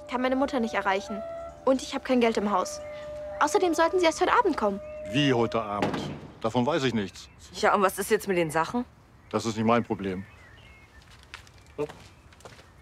kann meine Mutter nicht erreichen. Und ich habe kein Geld im Haus. Außerdem sollten Sie erst heute Abend kommen. Wie heute Abend? Davon weiß ich nichts. Ja, und was ist jetzt mit den Sachen? Das ist nicht mein Problem.